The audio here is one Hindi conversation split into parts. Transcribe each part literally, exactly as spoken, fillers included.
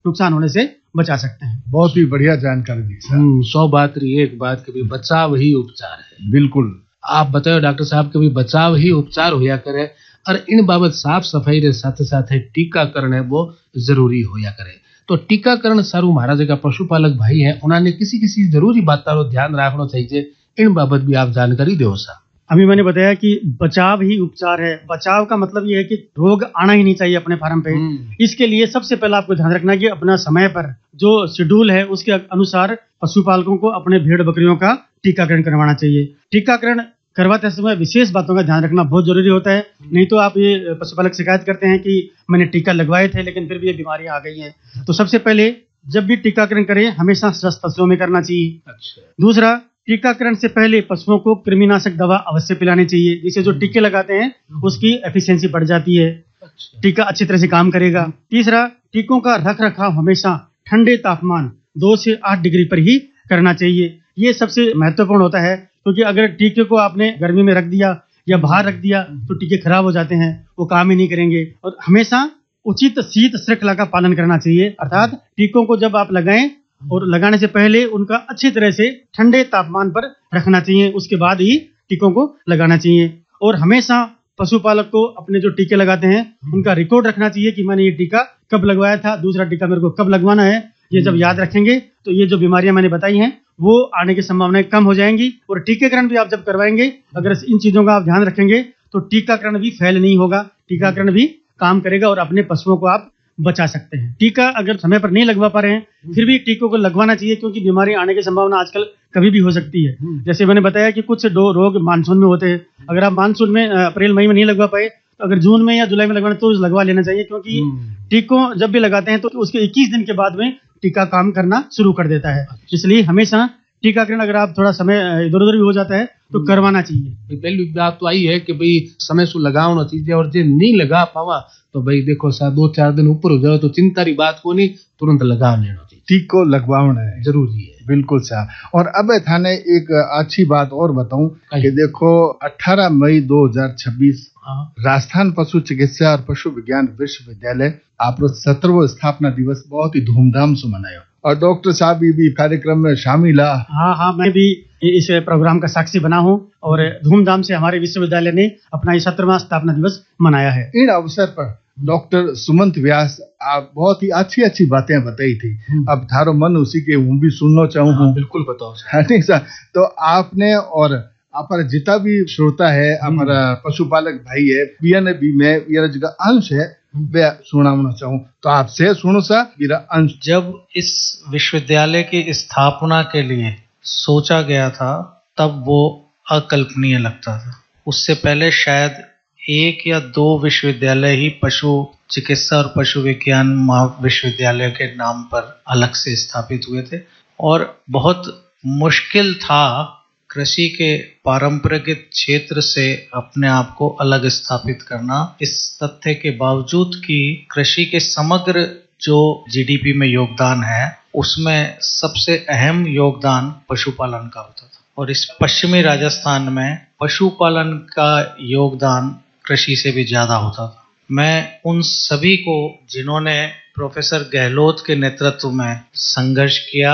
नुकसान होने से बचा सकते हैं। बहुत ही बढ़िया जानकारी दी सर। सौ बात रही एक बात कभी बचाव ही उपचार है। बिल्कुल आप बताओ डॉक्टर साहब कभी बचाव ही उपचार होया करे और इन बाबत साफ सफाई रे साथ साथ टीकाकरण है वो जरूरी होया करे। तो टीकाकरण सारू महाराज का पशुपालक भाई है उन्होंने किसी किसी जरूरी बातों को ध्यान रखना चाहिए, इन बाबत भी आप जानकारी दो सा। अभी मैंने बताया कि बचाव ही उपचार है। बचाव का मतलब ये है कि रोग आना ही नहीं चाहिए अपने फार्म पे। इसके लिए सबसे पहला आपको ध्यान रखना है कि अपना समय पर जो शेड्यूल है उसके अनुसार पशुपालकों को अपने भेड़ बकरियों का टीकाकरण करवाना चाहिए। टीकाकरण करवाते समय विशेष बातों का ध्यान रखना बहुत जरूरी होता है, नहीं तो आप ये पशुपालक शिकायत करते हैं कि मैंने टीका लगवाए थे लेकिन फिर भी ये बीमारियां आ गई हैं। तो सबसे पहले जब भी टीकाकरण करें हमेशा स्वस्थ पशुओं में करना चाहिए। अच्छा। दूसरा, टीकाकरण से पहले पशुओं को कृमिनाशक दवा अवश्य पिलानी चाहिए, जिससे जो टीके लगाते हैं उसकी एफिशिएंसी बढ़ जाती है। अच्छा। टीका अच्छी तरह से काम करेगा। तीसरा, टीकों का रख रखाव हमेशा ठंडे तापमान दो से आठ डिग्री पर ही करना चाहिए। ये सबसे महत्वपूर्ण होता है, क्योंकि अगर टीके को आपने गर्मी में रख दिया या बाहर रख दिया तो टीके खराब हो जाते हैं, वो काम ही नहीं करेंगे। और हमेशा उचित शीत श्रृंखला का पालन करना चाहिए, अर्थात टीकों को जब आप लगाएं और लगाने से पहले उनका अच्छी तरह से ठंडे तापमान पर रखना चाहिए, उसके बाद ही टीकों को लगाना चाहिए। और हमेशा पशुपालक को अपने जो टीके लगाते हैं उनका रिकॉर्ड रखना चाहिए कि मैंने ये टीका कब लगवाया था, दूसरा टीका मेरे को कब लगवाना है। ये जब याद रखेंगे तो ये जो बीमारियां मैंने बताई हैं वो आने की संभावनाएं कम हो जाएंगी। और टीकाकरण भी आप जब करवाएंगे, अगर इन चीजों का आप ध्यान रखेंगे तो टीकाकरण भी फेल नहीं होगा, टीकाकरण भी काम करेगा और अपने पशुओं को आप बचा सकते हैं। टीका अगर समय पर नहीं लगवा पा रहे हैं फिर भी टीकों को लगवाना चाहिए, क्योंकि बीमारी आने की संभावना आजकल कभी भी हो सकती है। जैसे मैंने बताया कि कुछ दो रोग मानसून में होते हैं, अगर आप मानसून में अप्रैल मई में नहीं लगवा पाए तो अगर जून में या जुलाई में लगवाना तो लगवा लेना चाहिए, क्योंकि टीकों जब भी लगाते हैं तो उसके इक्कीस दिन के बाद में टीका काम करना शुरू कर देता है। इसलिए हमेशा टीकाकरण अगर आप थोड़ा समय इधर उधर भी हो जाता है तो करवाना चाहिए। पहली बात तो आई है कि भाई समय से लगाना चाहिए, और जो नहीं लगा पावा तो भाई देखो सा दो चार दिन ऊपर हो जाओ तो चिंता की बात को नहीं, तुरंत लगा लेना चाहिए। टीको लगवाना है जरूरी है। बिल्कुल सर। और अब थाने एक अच्छी बात और बताऊं कि देखो अठारह मई दो हजार छब्बीस राजस्थान पशु चिकित्सा और पशु विज्ञान विश्वविद्यालय आप सत्रहवां स्थापना दिवस बहुत ही धूमधाम से मनाया और डॉक्टर साहब भी, भी कार्यक्रम में शामिल है। हाँ हाँ मैं भी इस प्रोग्राम का साक्षी बना हूँ और धूमधाम से हमारे विश्वविद्यालय ने अपना ये सत्रहवां स्थापना दिवस मनाया है। इन अवसर पर डॉक्टर सुमंत व्यास आप बहुत ही अच्छी अच्छी बातें बताई थी। अब थारो मन उसी के हूँ भी सुनना चाहूँ। हाँ, बिल्कुल बताओ नहीं सर, तो आपने और हमारा जितना भी श्रोता है, हमारा पशुपालक भाई है, बीएन बी में मेरा जो अंश है वे सुनाना चाहूँ तो आपसे सुनो सा मेरा अंश। जब इस विश्वविद्यालय की स्थापना के लिए सोचा गया था तब वो अकल्पनीय लगता था। उससे पहले शायद एक या दो विश्वविद्यालय ही पशु चिकित्सा और पशु विज्ञान महाविश्वविद्यालय के नाम पर अलग से स्थापित हुए थे, और बहुत मुश्किल था कृषि के पारंपरिक क्षेत्र से अपने आप को अलग स्थापित करना, इस तथ्य के बावजूद कि कृषि के समग्र जो जीडीपी में योगदान है उसमें सबसे अहम योगदान पशुपालन का होता था। और इस पश्चिमी राजस्थान में पशुपालन का योगदान कृषि से भी ज्यादा होता था। मैं उन सभी को जिन्होंने प्रोफेसर गहलोत के नेतृत्व में संघर्ष किया,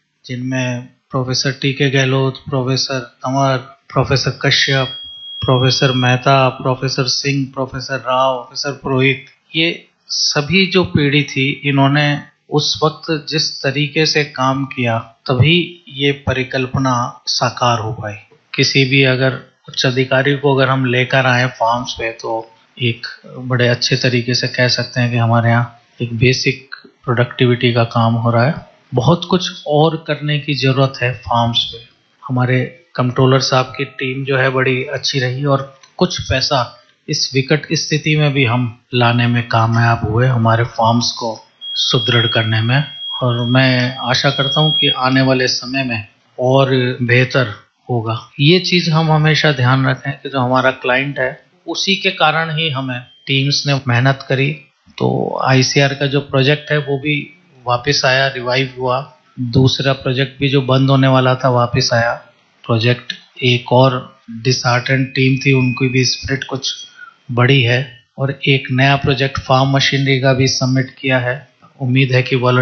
जिनमें प्रोफेसर टी के Gehlot, professor Tanwar, professor Kashyap, professor Mehta, professor Singh, professor Rao, professor पुरोहित, ये सभी जो पीढ़ी थी इन्होंने उस वक्त जिस तरीके से काम किया तभी ये परिकल्पना साकार हो पाई। किसी भी अगर उच्च अधिकारी को अगर हम लेकर आए फार्म्स पे तो एक बड़े अच्छे तरीके से कह सकते हैं कि हमारे यहाँ एक बेसिक प्रोडक्टिविटी का काम हो रहा है। बहुत कुछ और करने की जरूरत है फार्म्स पे। हमारे कंट्रोलर साहब की टीम जो है बड़ी अच्छी रही और कुछ पैसा इस विकट स्थिति में भी हम लाने में कामयाब हुए, हमारे फार्म्स को सुदृढ़ करने में। और मैं आशा करता हूँ कि आने वाले समय में और बेहतर होगा। ये चीज़ हम हमेशा ध्यान रखें कि जो हमारा क्लाइंट है उसी के कारण ही हमें टीम्स ने मेहनत करी। तो आईसीआर का जो प्रोजेक्ट है वो भी वापस आया, रिवाइव हुआ। दूसरा प्रोजेक्ट भी जो बंद होने वाला था वापस आया प्रोजेक्ट। एक और डिसहार्टेंड टीम थी, उनकी भी स्पिरिट कुछ बड़ी है। और एक नया प्रोजेक्ट फार्म मशीनरी का भी सबमिट किया है उम्मीद है कि